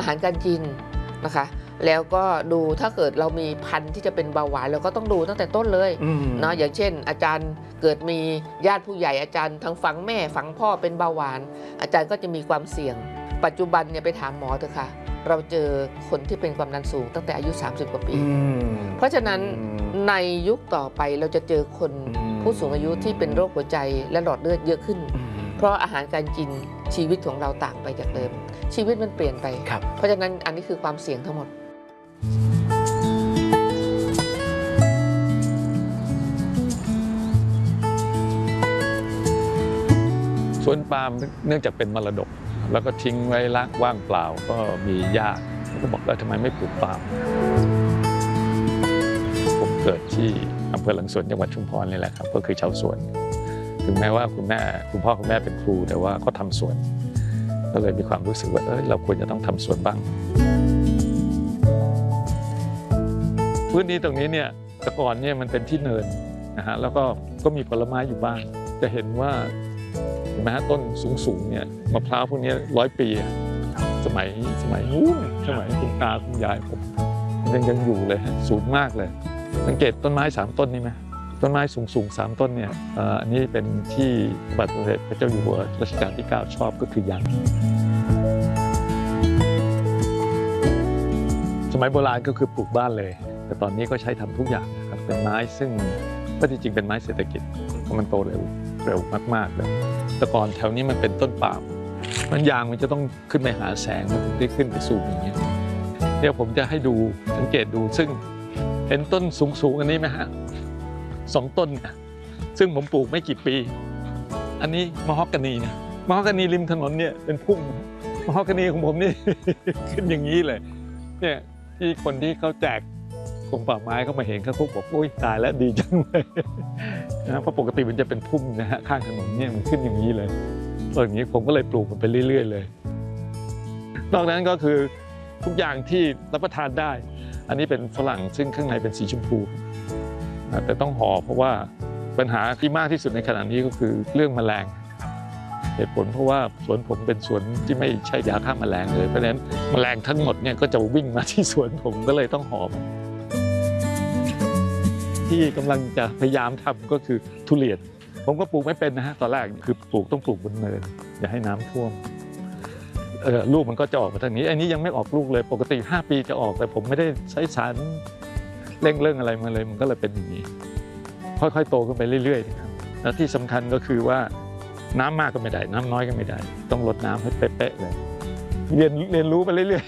หารการกินนะคะแล้วก็ดูถ้าเกิดเรามีพันธุ์ที่จะเป็นเบาหวานเราก็ต้องดูตั้งแต่ต้นเลยเนาะอย่างเช่นอาจารย์เกิดมีญาติผู้ใหญ่อาจารย์ทั้งฝั่งแม่ฝั่งพ่อเป็นเบาหวานอาจารย์ก็จะมีความเสี่ยงปัจจุบันเนี่ยไปถามหมอเถอะค่ะเราเจอคนที่เป็นความดันสูงตั้งแต่อายุ30 กว่าปีเพราะฉะนั้นในยุคต่อไปเราจะเจอคนผู้สูงอายุที่เป็นโรคหัวใจและหลอดเลือดเยอะขึ้นเพราะอาหารการกินชีวิตของเราต่างไปจากเดิมชีวิตมันเปลี่ยนไปเพราะฉะนั้นอันนี้คือความเสี่ยงทั้งหมดสวนปาล์มเนื่องจากเป็นมรดกแล้วก็ทิ้งไว้ว่างเปล่าก็มีหญ้าก็บอกว่าทำไมไม่ปลูกปาล์มผมเกิดที่อำเภอหลังสวนจังหวัดชุมพรนี่แหละครับก็คือชาวสวนถึงแม้ว่าคุณพ่อคุณแม่เป็นครูแต่ว่าก็ทำสวนก็เลยมีความรู้สึกว่าเราควรจะต้องทำสวนบ้างพื้นที่ตรงนี้เนี่ยแต่ก่อนเนี่ยมันเป็นที่เนินนะฮะแล้วก็มีผลไม้อยู่บ้างจะเห็นว่าเห็นไหมฮะต้นสูงเนี่ยมะพร้าวพวกนี้100 ปีสมัยนู้นสมัยคุณตาคุณยายผมยังอยู่เลยสูงมากเลยสังเกตต้นไม้3 ต้นนี้ไหมต้นไม้สูง3 ต้นเนี่ยอันนี้เป็นที่พระบาทสมเด็จพระเจ้าอยู่หัวรัชกาลที่ 9ชอบก็คือยังสมัยโบราณก็คือปลูกบ้านเลยแต่ตอนนี้ก็ใช้ทำทุกอย่างนะครับเป็นไม้ซึ่งก็จริงๆเป็นไม้เศรษฐกิจเพราะมันโตเร็วมากๆเลยแต่ก่อนแถวนี้มันเป็นต้นปาล์มมันยางมันจะต้องขึ้นไปหาแสงมันถึงได้ขึ้นไปสูงอย่างนี้เดี๋ยวผมจะให้ดูสังเกตดูซึ่งเห็นต้นสูงอันนี้ไหมฮะ2 ต้นซึ่งผมปลูกไม่กี่ปีอันนี้มะฮอกกานีนะมะฮอกกานีริมถนนเนี่ยเป็นพุ่มมะฮอกกานีของผมนี่ ขึ้นอย่างนี้เลยเนี่ยที่คนที่เขาแจกกรมป่าไม้เขามาเห็นเขาบอกอุ้ยตายแล้วดีจังเลยนะเพราะปกติมันจะเป็นพุ่มนะฮะข้างถนนเนี่ยมันขึ้นอย่างนี้เลยอย่างนี้ผมก็เลยปลูกมันไปเรื่อยๆเลยนอกนั้นก็คือทุกอย่างที่รับประทานได้อันนี้เป็นฝรั่งซึ่งข้างในเป็นสีชมพูแต่ต้องห่อเพราะว่าปัญหาที่มากที่สุดในขณะนี้ก็คือเรื่องแมลงเหตุผลเพราะว่าสวนผมเป็นสวนที่ไม่ใช่ยาฆ่าแมลงเลยเพราะฉะนั้นแมลงทั้งหมดเนี่ยก็จะวิ่งมาที่สวนผมก็เลยต้องห่อที่กำลังจะพยายามทำก็คือทุเรียนผมก็ปลูกไม่เป็นนะฮะตอนแรกคือต้องปลูกบนเนินอย่าให้น้ำท่วมลูกมันก็จะออกมาทางนี้อันนี้ยังไม่ออกลูกเลยปกติ5 ปีจะออกแต่ผมไม่ได้ใช้สารเร่งอะไรมาเลยมันก็เลยเป็นอย่างนี้ค่อยๆโตขึ้นไปเรื่อยๆนะครับแล้วที่สำคัญก็คือว่าน้ำมากก็ไม่ได้น้ำน้อยก็ไม่ได้ต้องลดน้ำให้เป๊ะๆเลยเรียนรู้ไปเรื่อย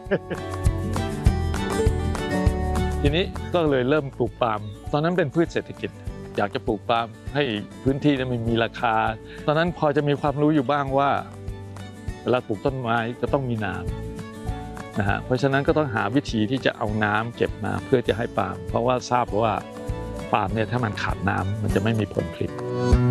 ๆทีนี้ก็เลยเริ่มปลูกปาล์มตอนนั้นเป็นพืชเศรษฐกิจอยากจะปลูกปาล์มให้พื้นที่นั้นมันมีราคาตอนนั้นพอจะมีความรู้อยู่บ้างว่าเวลาปลูกต้นไม้จะต้องมีน้ำนะฮะเพราะฉะนั้นก็ต้องหาวิธีที่จะเอาน้ำเก็บมาเพื่อจะให้ปาล์มเพราะว่าทราบว่าปาล์มเนี่ยถ้ามันขาดน้ำมันจะไม่มีผลผลิต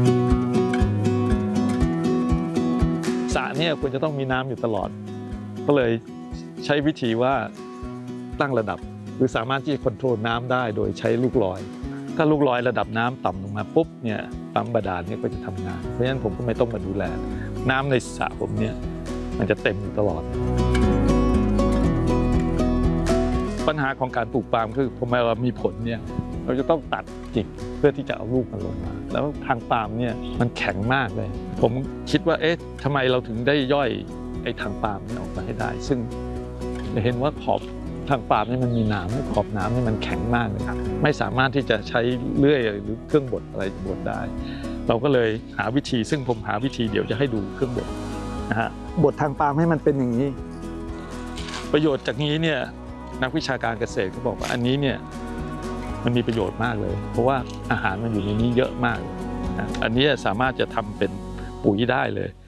สระเนี่ยควรจะต้องมีน้ำอยู่ตลอดก็เลยใช้วิธีว่าตั้งระดับคือสามารถที่จะควบคุมน้ำได้โดยใช้ลูกลอยถ้าลูกลอยระดับน้ำต่ำลงมาปุ๊บเนี่ยปั๊มบาดาลเนี่ยก็จะทำงานเพราะฉะนั้นผมก็ไม่ต้องมาดูแลน้ำในสระผมเนี่ยมันจะเต็มอยู่ตลอดปัญหาของการปลูกปาล์มคือพอเรามีผลเนี่ยเราจะต้องตัดกิ่งเพื่อที่จะเอาลูกมันลงมาแล้วทางปาล์มเนี่ยมันแข็งมากเลยผมคิดว่าทำไมเราถึงได้ย่อยไอ้ทางปาล์มนี่ออกมาให้ได้ซึ่งเห็นว่าขอบทางปาล์มนี่มันมีน้ำขอบน้ำนี่มันแข็งมากเลยไม่สามารถที่จะใช้เลื่อยหรือเครื่องบดอะไรบดได้เราก็เลยหาวิธีซึ่งผมหาวิธีเดี๋ยวจะให้ดูเครื่องบดนะฮะบดทางปาล์มให้มันเป็นอย่างนี้ประโยชน์จากนี้เนี่ยนักวิชาการเกษตรเขาบอกว่าอันนี้เนี่ยมันมีประโยชน์มากเลยเพราะว่าอาหารมันอยู่ในนี้เยอะมากอันนี้สามารถจะทำเป็นปุ๋ยได้เลย